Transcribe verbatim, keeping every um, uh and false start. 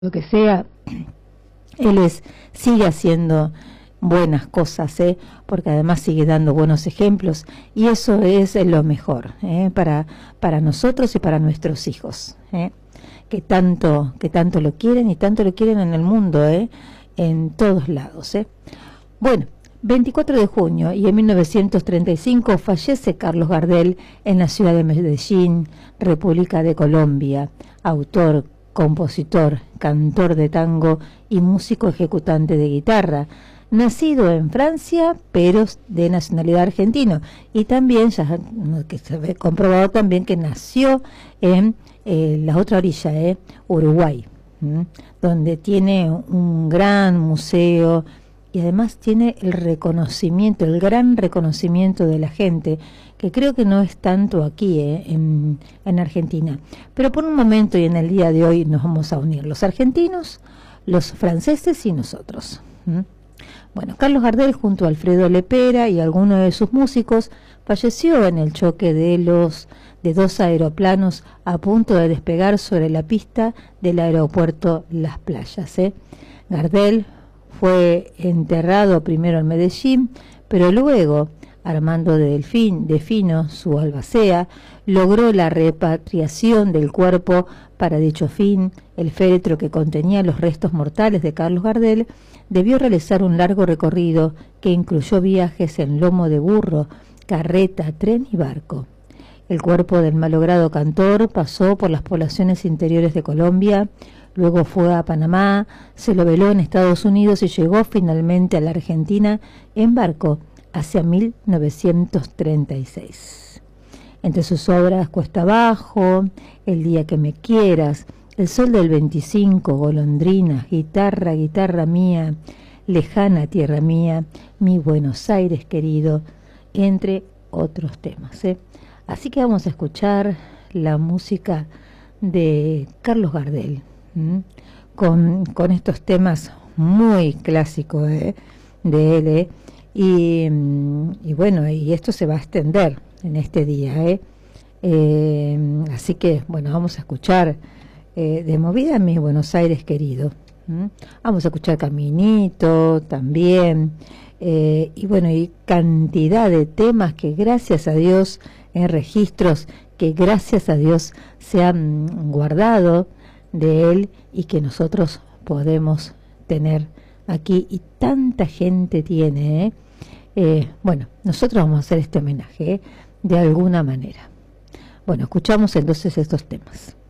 lo que sea, él es, sigue haciendo buenas cosas, ¿eh? Porque además sigue dando buenos ejemplos, y eso es lo mejor, ¿eh? para, para nosotros y para nuestros hijos, ¿eh? que tanto, que tanto lo quieren y tanto lo quieren en el mundo, ¿eh? en todos lados, ¿eh? Bueno, veinticuatro de junio y en mil novecientos treinta y cinco fallece Carlos Gardel en la ciudad de Medellín, República de Colombia, autor, compositor, cantor de tango y músico ejecutante de guitarra, nacido en Francia, pero de nacionalidad argentina, y también, ya que se ve comprobado también que nació en eh, la otra orilla, eh, Uruguay, ¿m? donde tiene un gran museo, y además tiene el reconocimiento, el gran reconocimiento de la gente, que creo que no es tanto aquí, eh, en, en Argentina. Pero por un momento y en el día de hoy nos vamos a unir, los argentinos, los franceses y nosotros. ¿Mm? Bueno, Carlos Gardel junto a Alfredo Lepera y algunos de sus músicos falleció en el choque de los de dos aeroplanos a punto de despegar sobre la pista del aeropuerto Las Playas. ¿eh? Gardel fue enterrado primero en Medellín, pero luego Armando de Delfín, Defino, su albacea, logró la repatriación del cuerpo para dicho fin. El féretro que contenía los restos mortales de Carlos Gardel debió realizar un largo recorrido que incluyó viajes en lomo de burro, carreta, tren y barco. El cuerpo del malogrado cantor pasó por las poblaciones interiores de Colombia, luego fue a Panamá, se lo veló en Estados Unidos y llegó finalmente a la Argentina en barco hacia mil novecientos treinta y seis. Entre sus obras Cuesta Abajo, El día que me quieras, El sol del veinticinco, Golondrinas, Guitarra, guitarra mía, Lejana tierra mía, Mi Buenos Aires querido, entre otros temas. ¿eh? Así que vamos a escuchar la música de Carlos Gardel, ¿m? con, con estos temas muy clásicos ¿eh? de él, ¿eh? Y, y bueno, y esto se va a extender en este día, ¿eh? Eh, así que bueno, vamos a escuchar eh, de movida Mi Buenos Aires querido. ¿m? Vamos a escuchar Caminito también, eh, y bueno, y cantidad de temas que gracias a Dios, en registros que gracias a Dios se han guardado de él y que nosotros podemos tener aquí, y tanta gente tiene, ¿eh? Eh, bueno, nosotros vamos a hacer este homenaje, ¿eh? de alguna manera. Bueno, escuchamos entonces estos temas.